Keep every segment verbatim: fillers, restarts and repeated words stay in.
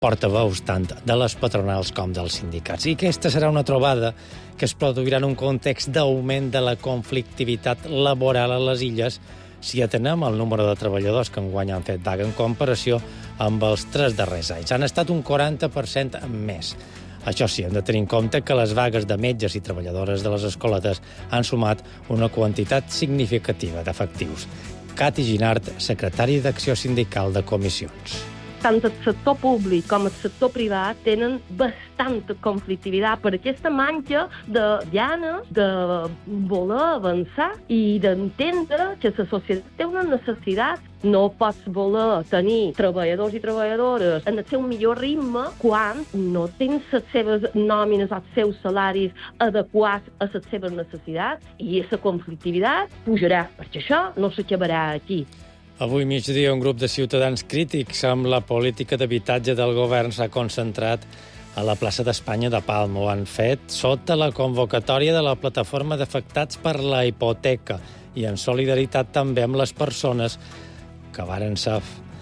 portaveus tant de les patronals com dels sindicats. I aquesta serà una trobada que es produirà en un context d'augment de la conflictivitat laboral a les illes si atenem el número de treballadors que enguany han fet vaga en comparació amb els tres darrers anys. Han estat un quaranta per cent més. Això sí, hem de tenir en compte que les vagues de metges i treballadores de les escoletes han sumat una quantitat significativa d'efectius. Cati Ginart, secretari d'Acció Sindical de Comissions. Tant el sector públic com el sector privat tenen bastanta conflictivitat per aquesta manca de ganes de voler avançar i d'entendre que la societat té una necessitat. No pots voler tenir treballadors i treballadores en el seu millor ritme quan no tens les seves nòmines o els seus salaris adequats a les seves necessitats, i aquesta conflictivitat pujarà, perquè això no s'acabarà aquí. Avui migdia un grup de ciutadans crítics amb la política d'habitatge del govern s'ha concentrat a la plaça d'Espanya de Palma. Ho han fet sota la convocatòria de la plataforma d'afectats per la hipoteca i en solidaritat també amb les persones que varen ser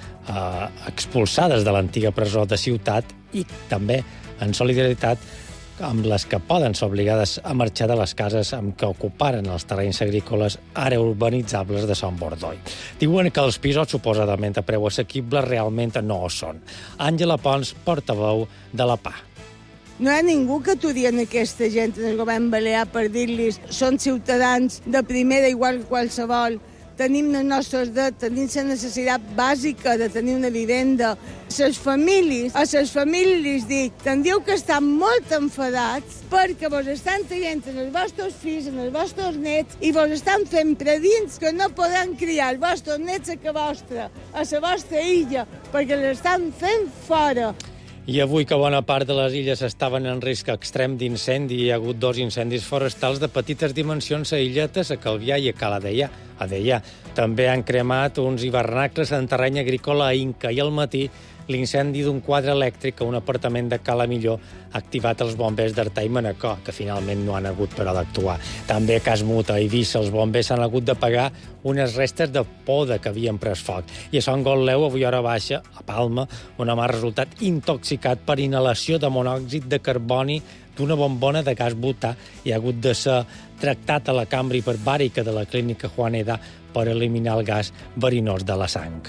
eh, expulsades de l'antiga presó de Ciutat i també en solidaritat amb les que poden ser obligades a marxar de les cases amb què ocuparen els terrenys agrícoles ara urbanitzables de Sant Bordoi. Diuen que els pisos suposadament a preu assequible realment no ho són. Àngela Pons, portaveu de la P A. No hi ha ningú que aturi en aquesta gent en el govern balear per dir-los són ciutadans de primera igual que qualsevol. Tenim els nostres drets, tenim la necessitat bàsica de tenir una vivenda. Les famílies, a les famílies les dic, tindríeu que estar molt enfadats perquè vos estan traient en els vostres fills, en els vostres nets, i vos estan fent predins que no podran criar els vostres nets a que vostra, a la vostra illa, perquè l'estan fent fora. I avui que bona part de les illes estaven en risc extrem d'incendi, hi ha hagut dos incendis forestals de petites dimensions a illetes, a Calvià i a Cala Deià. A Deià també han cremat uns hivernacles en terreny agrícola a Inca, i al matí l'incendi d'un quadre elèctric a un apartament de Cala Millor ha activat els bombers d'Artà i Manacor, que finalment no han hagut però d'actuar. També a Cas Muta, a Eivissa, els bombers han hagut de pagar unes restes de poda que havien pres foc. I a Son Gotleu, avui hora baixa, a Palma, un home ha resultat intoxicat per inhalació de monòxid de carboni d'una bombona de gas butà i ha hagut de ser tractat a la cambra hiperbàrica de la clínica Juaneda per eliminar el gas verinós de la sang.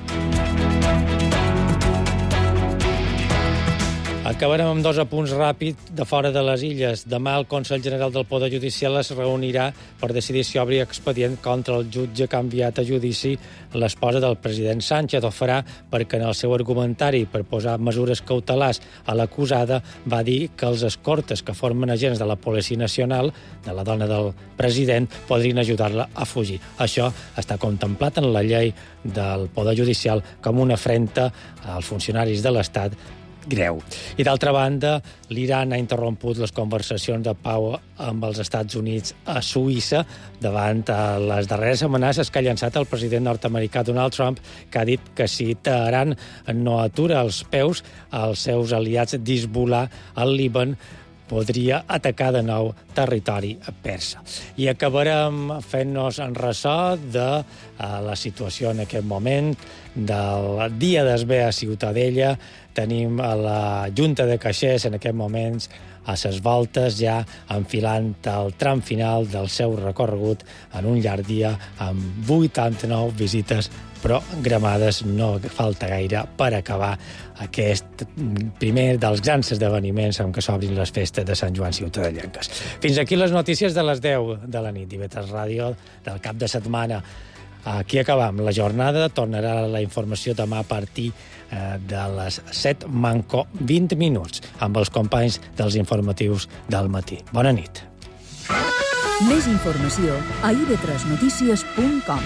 Acabarem amb dos apunts ràpids de fora de les illes. Demà el Consell General del Poder Judicial es reunirà per decidir si obri expedient contra el jutge que ha enviat a judici l'esposa del president Sánchez. Ho farà perquè en el seu argumentari per posar mesures cautelars a l'acusada va dir que els escortes que formen agents de la Policia Nacional, de la dona del president, podrien ajudar-la a fugir. Això està contemplat en la llei del Poder Judicial com una afrenta als funcionaris de l'Estat greu. I d'altra banda, l'Iran ha interromput les conversacions de pau amb els Estats Units a Suïssa davant les darreres amenaces que ha llançat el president nord-americà Donald Trump, que ha dit que si Teheran no atura els peus als seus aliats d'Hezbollah al Líban, podria atacar de nou territori persa. I acabarem fent-nos en ressò de la situació en aquest moment del dia d'esber a Ciutadella. Tenim a la Junta de Caixers en aquests moments a ses voltes ja enfilant el tram final del seu recorregut en un llarg dia amb vuitanta-nou visites programades. No falta gaire per acabar aquest primer dels grans esdeveniments amb què s'obrin les festes de Sant Joan ciutadellenques. Fins aquí les notícies de les deu de la nit. I I V tres Ràdio del cap de setmana. Aquí acabam la jornada. Tornarà la informació demà a partir de les set manco vint minuts amb els companys dels informatius del matí. Bona nit. Més informació a i ve tres notícies punt com.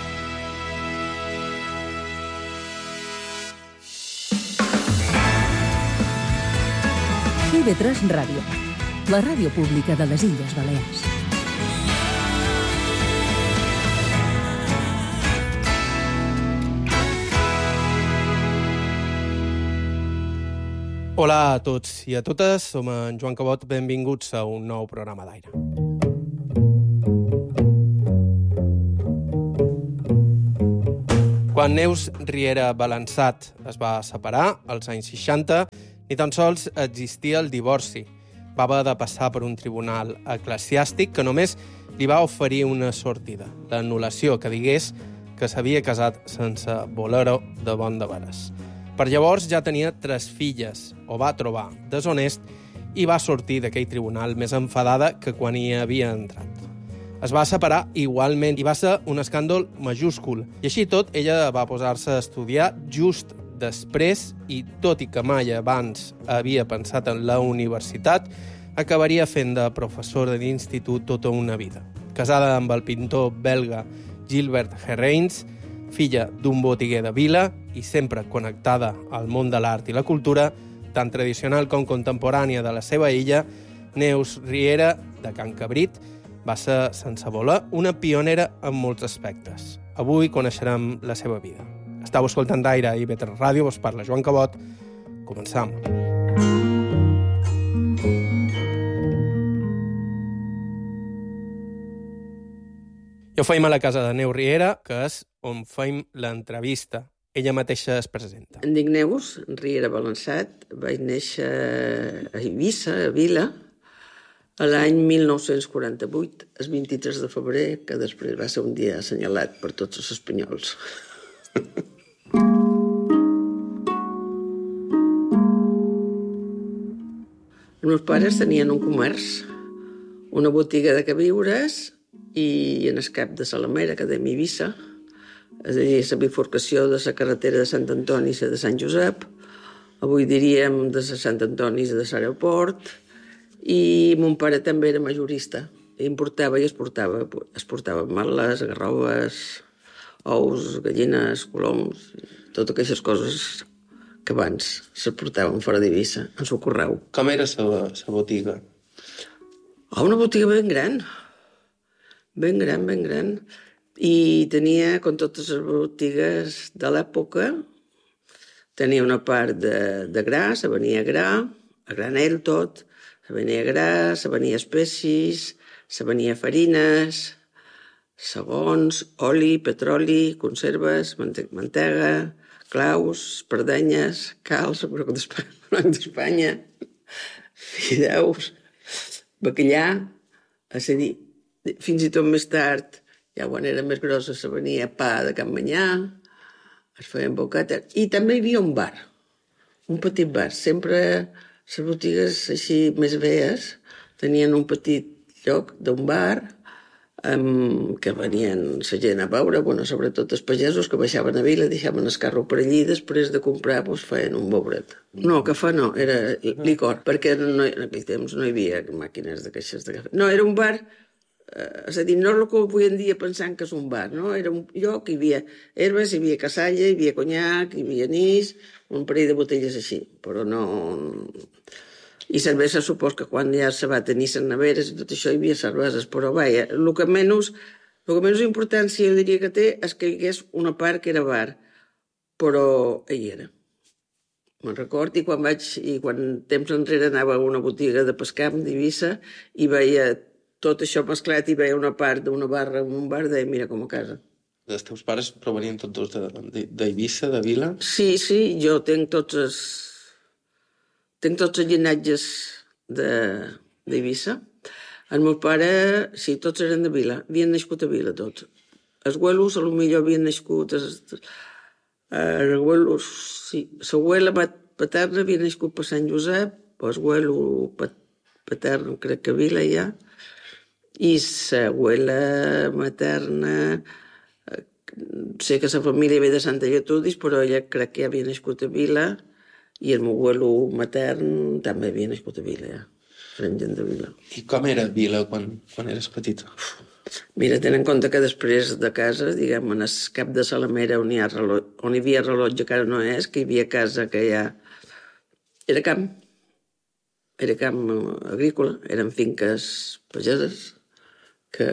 i ve tres Ràdio, la ràdio pública de les Illes Balears. Hola a tots i a totes, som en Joan Cabot, benvinguts a un nou programa d'aire. Quan Neus Riera Balançat es va separar, als anys seixanta, ni tan sols existia el divorci. Va haver de passar per un tribunal eclesiàstic que només li va oferir una sortida, l'anul·lació, que digués que s'havia casat sense voler-ho de bon de veres. Per llavors ja tenia tres filles, ho va trobar deshonest i va sortir d'aquell tribunal més enfadada que quan hi havia entrat. Es va separar igualment i va ser un escàndol majúscul. I així tot, ella va posar-se a estudiar just després i, tot i que mai abans havia pensat en la universitat, acabaria fent de professora d'institut tota una vida. Casada amb el pintor belga Gilbert Herreins, filla d'un botiguer de vila i sempre connectada al món de l'art i la cultura, tant tradicional com contemporània de la seva illa, Neus Riera, de Can Cabrit, va ser, sense voler, una pionera en molts aspectes. Avui coneixerem la seva vida. Estau escoltant Aire i I V tres Ràdio, vos parla Joan Cabot. Començam. I ho feim a la casa de Neus Riera, que és on feim l'entrevista. Ella mateixa es presenta. Em dic Neus Riera Balançat. Vaig néixer a Eivissa, a Vila, a l'any mil nou-cents quaranta-vuit, el vint-i-tres de febrer, que després va ser un dia assenyalat per tots els espanyols. Els meus pares tenien un comerç, una botiga de queviures i en el cap de Salamera, que de Eivissa, és a dir, la bifurcació de la carretera de Sant Antoni i de Sant Josep, avui diríem de Sant Antoni i de l'aeroport, i mon pare també era majorista. Importava i exportava. Exportava matles, garroves, ous, gallines, coloms, totes aquestes coses que abans s'exportaven fora d'Eivissa, en el correu. Com era la botiga? Oh, una botiga ben gran. Ben gran, ben gran. I tenia, com totes les botigues de l'època, tenia una part de, de gra, se venia gra, a granel tot, se venia gra, se venia espècies, se venia farines, segons, oli, petroli, conserves, mantega, claus, espardenyes, calç, broc d'Espanya, fideus, bacallà, és a dir, fins i tot més tard, ja quan era més grossa, se venia pa de Can Manyà, es feien bocates, i també hi havia un bar, un petit bar, sempre les botigues així més veies tenien un petit lloc d'un bar um, que venien la gent a veure, bueno, sobretot els pagesos que baixaven a Vila, deixaven el carro per allí, després de comprar doncs, feien un bouret. No, cafè no, era licor, perquè no, en aquell temps no hi havia màquines de caixes de cafè. No, era un bar, eh, és a dir, no el que avui en dia pensant que és un bar, no? Era un lloc, hi havia herbes, hi havia cassalla, hi havia conyac, hi havia anís, un parell de botelles així, però no... I cervesa, supos que quan ja se va tenir les neveres i tot això hi havia cerveses, però vaja, el que menys, el que menys importància jo diria que té és que hi hagués una part que era bar, però hi era. Me'n record, i quan vaig, i quan temps enrere anava a una botiga de pescam d'Eivissa i veia tot això mesclat i veia una part d'una barra en un bar, deia, mira, com a casa. Els teus pares provenien tots dos d'Eivissa, de, de Vila? Sí, sí, jo tenc tots els... Tenc tots els llinatges d'Eivissa. El meu pare, sí, tots eren de Vila. Havien nascut a Vila, tots. Els abuelos, potser havien nascut... Els abuelos, sí. L'abuela paterna havia nascut per Sant Josep, l'abuelo patern crec que a Vila ja, i l'abuela materna... Sé que la família ve de Santa Gertrudis, però ella crec que ja havia nascut a Vila, i el meu abuelo matern també havia nascut a Vila, ja. Eren gent de Vila. I com era Vila quan, quan eres petita? Mira, ten en compte que després de casa, diguem, en el cap de Salamera, on hi, ha reloj, on hi havia rellotge, que ara no és, que hi havia casa que ja... Era camp. Era camp agrícola, eren finques pageses, que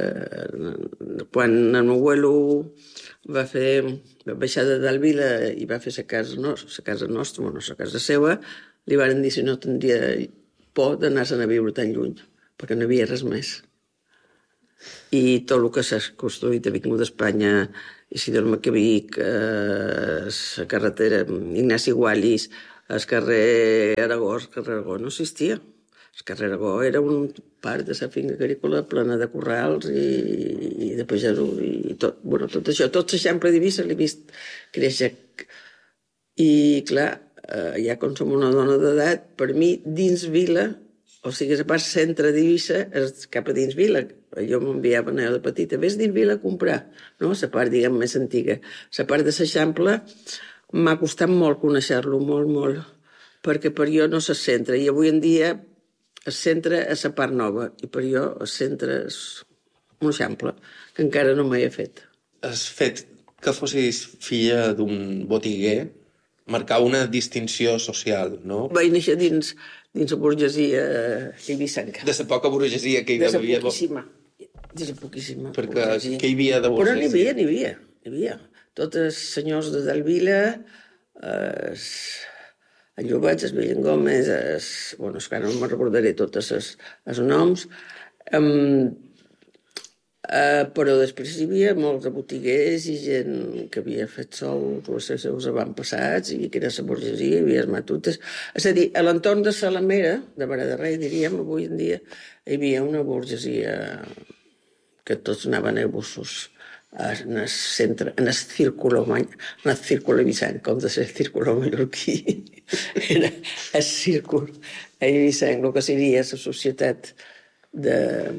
quan el meu abuelo va fer, va baixar de dalt Vila i va fer la casa, no, la casa nostra, bueno, la casa seva, li van dir si no tindria por d'anar-se'n a viure tan lluny, perquè no hi havia res més. i tot el que s'ha construït a Vingut d'Espanya, Isidor Maquiavic, eh, la carretera Ignasi Guallis, el carrer Aragó, el carrer Aragó no existia. El carrer Aragó era un part de la finca agrícola plena de corrals i, i de pagesos i tot, bueno, tot això. Tot l'eixample d'Eivissa l'he vist créixer. I, clar, eh, ja com som una dona d'edat, per mi, dins vila, o sigui, la part centre d'Eivissa és cap a dins vila. Jo m'enviava a de petita, vés dins vila a comprar, no? La part, diguem, més antiga. La part de l'eixample m'ha costat molt conèixer-lo, molt, molt, perquè per jo no se centra. I avui en dia el centre és la part nova, i per jo el centre és un eixample, que encara no m'he fet. El fet que fossis filla d'un botiguer marcava una distinció social, no? Vaig néixer dins, dins la burgesia eivissenca. De la poca burgesia que hi de havia. De la poquíssima. De la poquíssima. Perquè burgesia. què hi havia de burgesia? Però n'hi havia, n'hi havia. N'hi havia. Tots els senyors de Delvila, els, el Llobets, el Villengómez, els, bueno, és que no me'n recordaré tots els, els noms, um, uh, però després hi havia molts de botiguers i gent que havia fet sols o els seus avantpassats i que era la burgesia, hi havia els matutes. És a dir, a l'entorn de Salamera, de Vara de Rei, diríem, avui en dia, hi havia una burgesia que tots anaven a bussos en el centre, en el círculo, en el círculo eivissenc, com de ser el círculo mallorquí. Era el círculo eivissenc, el que seria la societat de,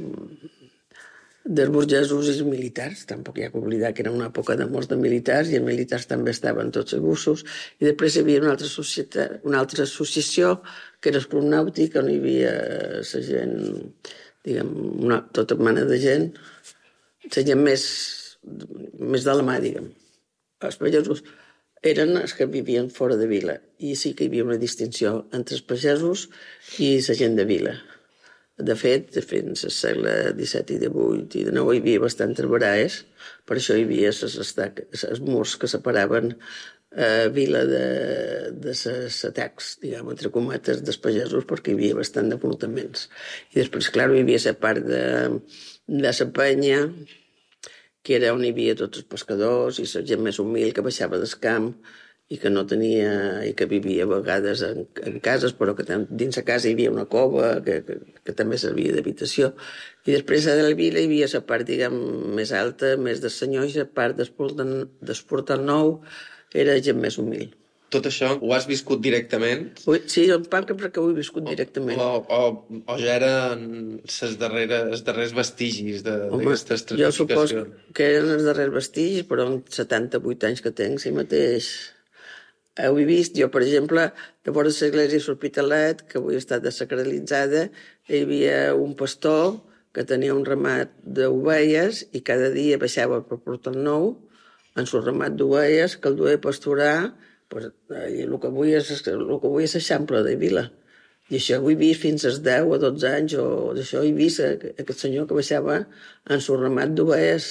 dels burgesos i els militars. Tampoc hi ha que oblidar que era una època de molts de militars i els militars també estaven tots a bussos. I després hi havia una altra, societat, una altra associació, que era el Club Nàutic, on hi havia la gent, diguem, una, tota mena de gent, la gent més, més de la mà, diguem. Els pagesos eren els que vivien fora de vila i sí que hi havia una distinció entre els pagesos i la gent de vila. De fet, fins al segle disset i divuit i dinou hi havia bastantes baraes, per això hi havia els murs que separaven eh, vila de, de les atacs, diguem, entre cometes, dels pagesos, perquè hi havia bastant d'enfrontaments. I després, clar, hi havia la part de, de la penya, que era on hi havia tots els pescadors i la gent més humil que baixava del camp i que no tenia, i que vivia a vegades en, en cases, però que dins la casa hi havia una cova que, que, que també servia d'habitació. I després a la vila hi havia la part, diguem, més alta, més de senyor, i la part d'Esportal Nou era gent més humil. Tot això ho has viscut directament? Sí, en part perquè ho he viscut directament. O, o, o ja eren els darrers, els darrers vestigis d'aquesta estratificació? Jo suposo que eren els darrers vestigis, però en setanta-vuit anys que tenc, si mateix ho he vist. Jo, per exemple, de vora l'església de l'Hospitalet, que avui està desacralitzada, hi havia un pastor que tenia un ramat d'ovelles i cada dia baixava per Portal Nou en el ramat d'ovelles que el duia a pasturar. Pues, eh, el que avui és el que avui és l'eixample de Vila. I això ho he vist fins als deu o dotze anys, o d'això he vist aquest senyor que baixava en el ramat d'ovelles.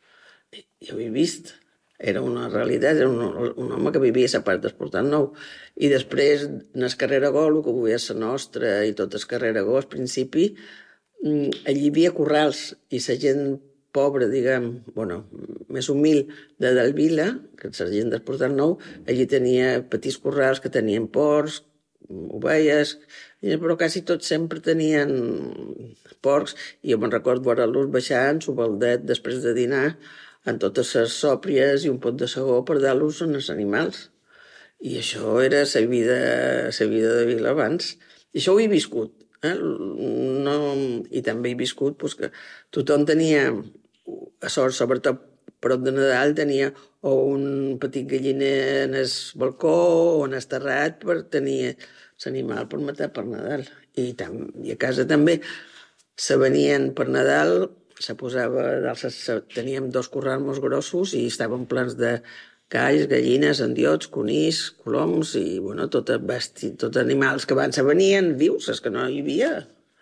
Jo ho he vist. Era una realitat, era un, un home que vivia a la part d'Esportal Nou. I després, en el carrer Aragó, el que avui és la nostra, i tot el carrer Aragó, al principi, allí hi havia corrals, i la gent pobra, diguem, bueno, més humil de Delvila, que és la gent d'Esportal Nou, allí tenia petits corrals que tenien porcs, ovelles, però quasi tots sempre tenien porcs, i jo me'n recordo veure-los baixant, sobaldet, després de dinar, en totes les sòpries i un pot de segó per dar-los als animals. I això era la vida, la vida de Vila abans. I això ho he viscut. Eh? No, i també he viscut pues, que tothom tenia, a sort, sobretot prop de Nadal, tenia o un petit galliner en el balcó o en el terrat per tenir l'animal per matar per Nadal. I, tam, i a casa també se venien per Nadal, se posava, teníem dos corrals molt grossos i estaven plens de galls, gallines, endiots, conills, coloms i, bueno, tot besti, tot animals que abans se venien vius, és que no hi havia.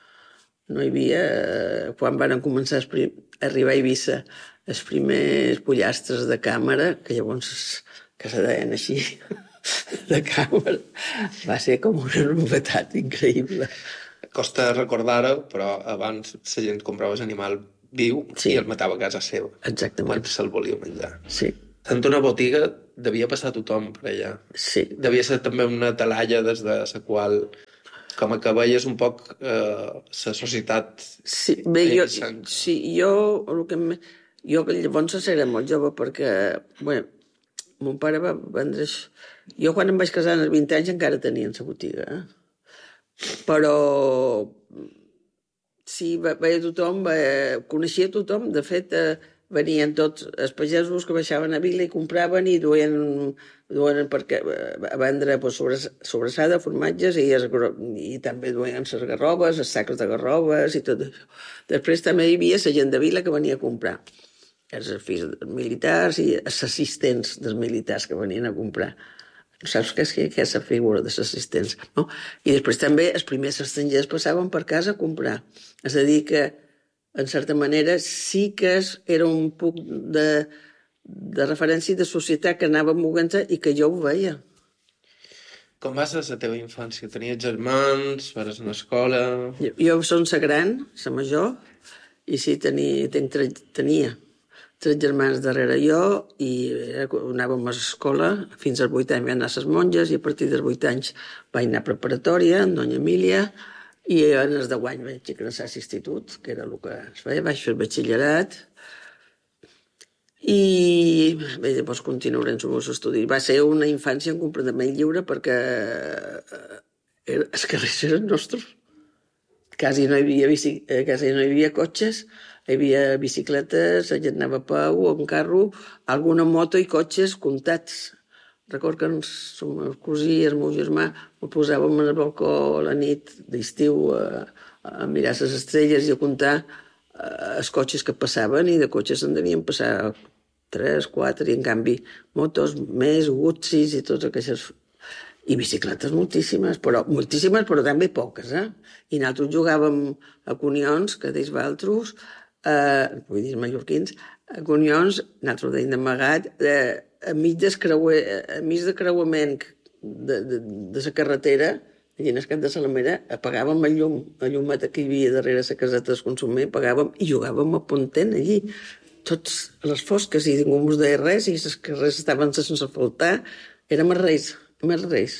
No hi havia... Quan van començar a arribar a Eivissa els primers pollastres de càmera, que llavors que se deien així, de càmera, va ser com una novetat increïble. Costa recordar-ho, però abans la gent comprava l'animal viu Sí. i el matava a casa seva. Exactament. Quan se'l volia menjar. Sí, En una botiga devia passar tothom per allà. sí. Devia ser també una talalla des de la qual, com que veies un poc eh, la societat Sí, bé, jo, eivissenca. sí, jo, el que me, jo que llavors era molt jove perquè, bé, mon pare va vendre... això. Jo quan em vaig casar als vint anys encara tenia la botiga, eh? Però sí, ve- veia tothom, ve, coneixia tothom, de fet, eh, venien tots els pagesos que baixaven a Vila i compraven i duien, duien perquè, a vendre pues, sobre, sobrassada, formatges i, es, i també duien les garrobes, els sacs de garrobes i tot això. Després també hi havia la gent de Vila que venia a comprar. Els fills dels militars i els assistents dels militars que venien a comprar. Saps què és, què és la figura dels assistents, no? I després també els primers estrangers passaven per casa a comprar. És a dir que, en certa manera, sí que era un punt de, de referència de societat que anava movent-se i que jo ho veia. Com va ser la teva infància? Tenies germans? Vares a l'escola? Jo, jo som la gran, la major, i sí, tenia, tenc tres, tenia tres germans darrere jo i anàvem a l'escola, fins als vuit anys vam anar a les monges i a partir dels vuit anys vaig anar a preparatòria amb Doña Emília i en els deu anys vaig ingressar a l'institut, que era el que es feia, vaig fer el batxillerat i bé, llavors continuaré els meus estudis. Va ser una infància completament lliure perquè els carrers eren nostres. Quasi no hi havia, bici, quasi no hi havia cotxes, hi havia bicicletes, la gent anava a peu o en carro, alguna moto i cotxes comptats. Record que el meu cosí i el meu germà ho posàvem al balcó a la nit d'estiu a, a mirar les estrelles i a comptar els cotxes que passaven i de cotxes en devien passar tres, quatre i en canvi motos més, Guzzi's i tots aquests... I bicicletes moltíssimes, però moltíssimes, però també poques, eh? I nosaltres jugàvem a conions, que deis vosaltres, eh, vull dir mallorquins, a conions, nosaltres deim d'amagat, eh, a mig d'escreuer, a mig de creuament de, de, de la carretera, allà en el cap de Salamera, apagàvem el llum, el llumeta que hi havia darrere la caseta del consumer, apagàvem i jugàvem a pontent allí, tots a les fosques, i ningú ens deia res, i les carrers estaven sense asfaltar, érem a reis. Més res.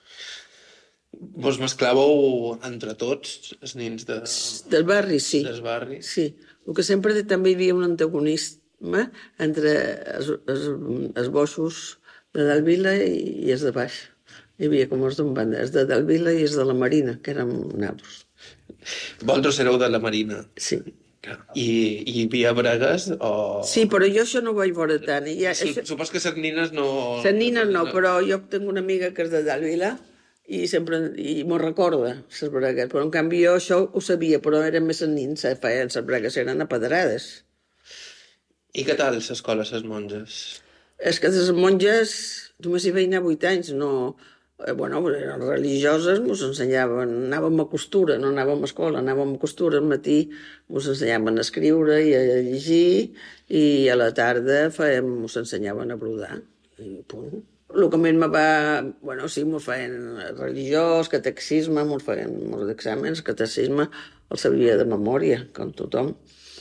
Vos mesclàveu entre tots, els nins de... Del barri, sí. Dels barris? Sí. El que sempre també hi havia un antagonisme entre els, els, els boixos de Dalt Vila i, i els de baix. Hi havia com els d'un banda, els de Dalt Vila i els de la Marina, que érem naus. Vosaltres éreu de la Marina? Sí. I, i hi havia bregues o... Sí, però jo això no ho vaig veure tant. I ja, Sí, això... supos que les nines no... Les nines no, però jo tinc una amiga que és de Dalt Vila i sempre i m'ho recorda, les bregues. Però en canvi jo això ho sabia, però eren més les nins, feien les bregues, eren apedrades. I què tal l'escola, les monges? És que les monges només hi vaig anar vuit anys, no... Bueno, eren religioses, ens ensenyaven, anàvem a costura, no anàvem a escola, anàvem a costura, al matí ens ensenyaven a escriure i a llegir, i a la tarda fèiem, ens ensenyaven a brodar, i punt. El que més me va... Bueno, sí, ens feien religiós, catecisme, ens feien molts exàmens, catecisme, el sabia de memòria, com tothom.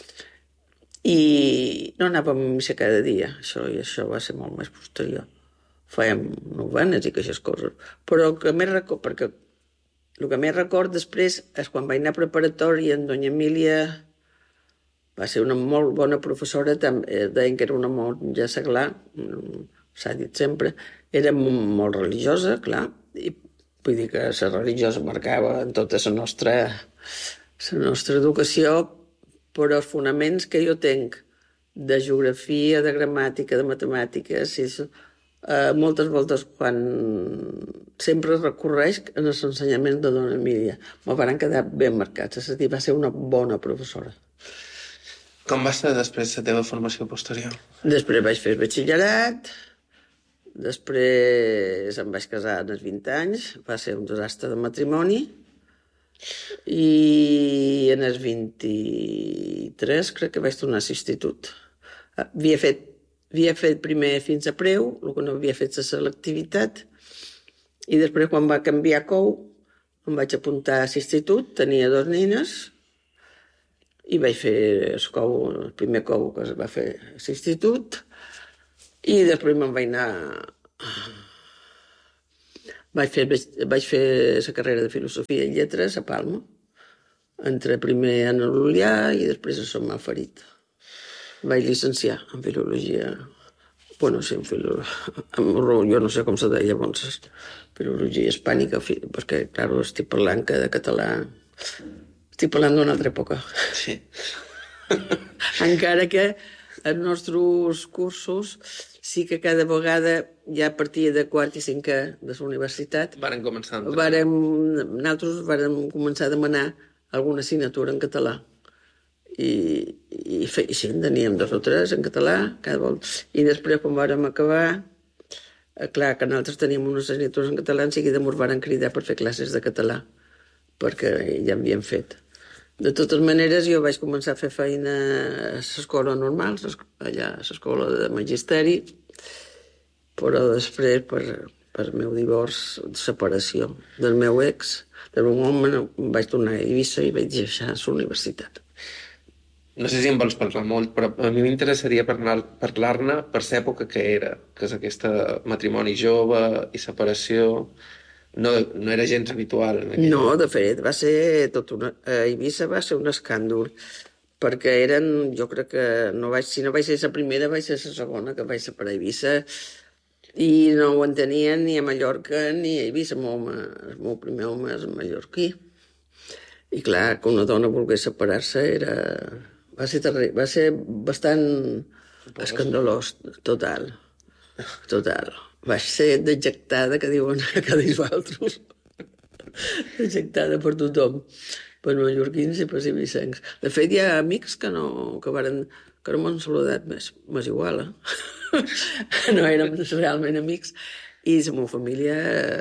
I no anàvem a missa cada dia, això, i això va ser molt més posterior. Fèiem novenes i aquestes coses. Però el que més record, perquè el que més record després és quan vaig anar a preparatòria en Doña Emília, va ser una molt bona professora, també, deien que era una monja seglar, s'ha dit sempre, era molt religiosa, clar, i vull dir que la religiosa marcava en tota la nostra, la nostra educació, però els fonaments que jo tenc de geografia, de gramàtica, de matemàtiques, i això, Uh, moltes voltes quan sempre recorreix en els ensenyaments de Dona Emília. Me van quedar ben marcats, és a dir, va ser una bona professora. Com va ser després la teva formació posterior? Després vaig fer batxillerat, després em vaig casar als vint anys, va ser un desastre de matrimoni, i en els vint-i-tres crec que vaig tornar a l'institut. Havia fet Havia fet primer fins a preu, el que no havia fet la selectivitat, i després quan va canviar cou em vaig apuntar a l'institut, tenia dos nines, i vaig fer el, cou, el primer cou que es va fer a l'institut, i després me'n vaig anar... Vaig fer, vaig fer la carrera de filosofia i lletres a Palma, entre primer a l'Ulià i després a Sant Malferit. Vaig llicenciar en filologia... Bueno, sí, en filologia... Jo no sé com se deia llavors, filologia hispànica, perquè, clar, estic parlant que de català... Estic parlant d'una altra època. Sí. Encara que els nostres cursos sí que cada vegada, ja a partir de quart i cinquè de la universitat, Varen començar a vàrem, nosaltres vàrem començar a demanar alguna assignatura en català. I, i, fe, i sí, en teníem dos o tres en català cada volta. I després, quan vàrem acabar, eh, clar, que nosaltres teníem unes assignatures en català, en seguida ens varen cridar per fer classes de català, perquè ja havíem fet. De totes maneres, jo vaig començar a fer feina a l'escola normal, allà a l'escola de magisteri, però després, per, per meu divorç, separació del meu ex, del meu home, em vaig tornar a Eivissa i vaig deixar la universitat. No sé si en vols parlar molt, però a mi m'interessaria parlar-ne per l'època que era, que és aquesta matrimoni jove i separació. No, no era gens habitual. No, de fet, va ser tot una... A Eivissa va ser un escàndol, perquè eren, jo crec que no vaig, si no vaig ser la primera, vaig ser la segona que vaig separar a Eivissa, i no ho entenien ni a Mallorca ni a Eivissa. El meu, home, el meu primer home és mallorquí. I clar, que una dona volgués separar-se era... Va ser, terrible, va ser bastant escandalós, total, total. Vaig ser dejectada, que diuen que dius altres, dejectada per tothom, per mallorquins i per eivissencs. De fet, hi ha amics que no, que varen, que no m'han saludat més, m'és igual, eh? No érem realment amics, i la meva família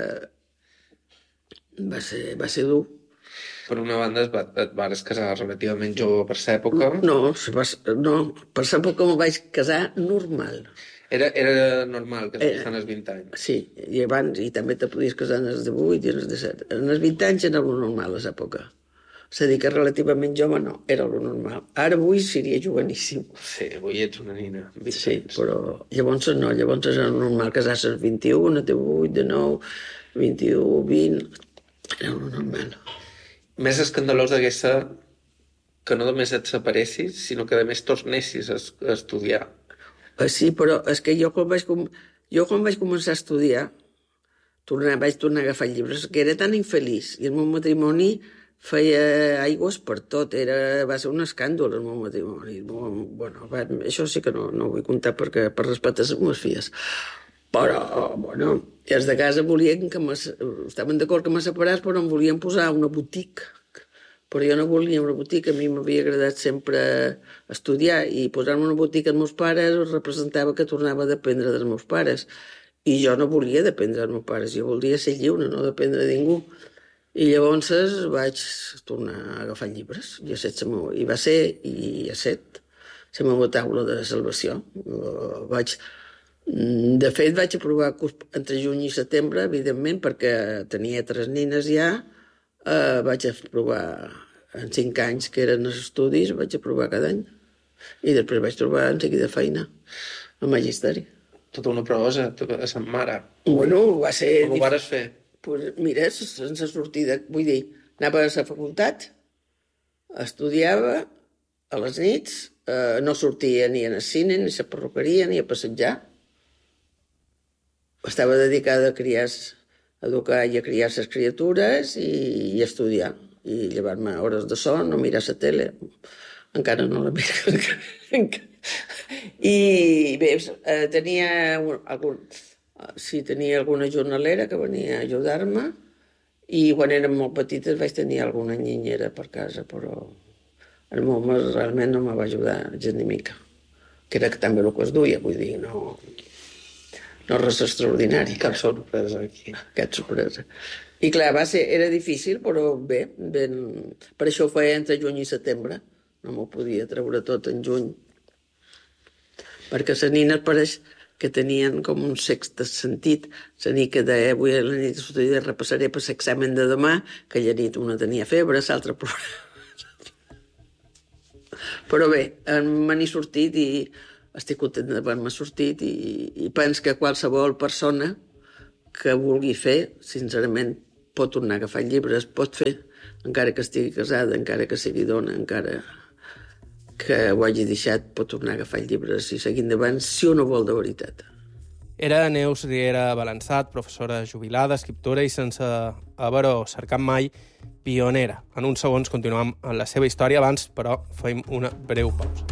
va ser, va ser dur. Per una banda, et, va, et vas casar relativament jove per l'època. No, no, per l'època em vaig casar normal. Era, era normal que es casessin als vint anys. Sí, i abans, i també te podies casar en els divuit i en els disset. En els vint anys era lo normal, a l'època. És a dir, que relativament jove no, era lo normal. Ara avui seria joveníssim. Sí, avui ets una nina. Sí, però llavors no, llavors era normal casar-se als vint-i-u, a divuit, dinou, vint-i-u, vint... Era lo normal. Més escandalós hagués ser que no només et separessis, sinó que a més tornessis a, a estudiar. Sí, però és que jo quan vaig, com... jo quan vaig començar a estudiar, tornar, vaig tornar a agafar llibres, que era tan infeliç, i el meu matrimoni feia aigües per tot, era, va ser un escàndol el meu matrimoni. Bueno, va, això sí que no, no ho vull contar perquè per respecte a les meves filles. Però, bueno, els de casa volien que me, estaven d'acord que me separés, però em volien posar una botiga. Però jo no volia una botiga, a mi m'havia agradat sempre estudiar, i posar-me una botiga als meus pares representava que tornava a dependre dels meus pares. I jo no volia dependre dels meus pares, jo volia ser lliure, no dependre de ningú. I llavors vaig tornar a agafar llibres, i, set, i va ser, i a set, la meva taula de salvació. Vaig... De fet, vaig aprovar entre juny i setembre, evidentment, perquè tenia tres nines ja. Uh, vaig aprovar en cinc anys, que eren els estudis, vaig aprovar cada any. I després vaig trobar en seguida feina, al magisteri. Tota una prosa, a sa mare. Bueno, va ser... Com ho vares fer? Pues, mira, sense sortida, vull dir, anava a la facultat, estudiava a les nits, uh, no sortia ni al cine, ni a la perruqueria, ni a passejar. Estava dedicada a criar, a educar i a criar les criatures i, i estudiar. I llevar-me hores de son, no mirar la tele. Encara no la miro. I bé, tenia, algun, sí, tenia alguna jornalera que venia a ajudar-me, i quan érem molt petites vaig tenir alguna nyinyera per casa, però el meu home realment no me va ajudar gens ni mica. Que era també el que es duia, vull dir, no... No res extraordinari. Cap sorpresa aquí. Cap sorpresa. I clar, va ser, era difícil, però bé, ben... per això ho feia entre juny i setembre. No m'ho podia treure tot en juny. Perquè les nines pareix que tenien com un sexte sentit. La nit que deia, avui a la nit de repassaré per l'examen de demà, que la nit una tenia febre, l'altra plorava. Però bé, me n'he sortit i estic content d'haver-me sortit i, i penso que qualsevol persona que vulgui fer, sincerament, pot tornar a agafar llibres, pot fer, encara que estigui casada, encara que sigui dona, encara que ho hagi deixat, pot tornar a agafar llibres i seguir endavant, si uno vol de veritat. Era Neus Riera Balançat, professora jubilada, escriptora i sense haver-ho cercat mai, pionera. En uns segons continuem amb la seva història, abans, però, fem una breu pausa.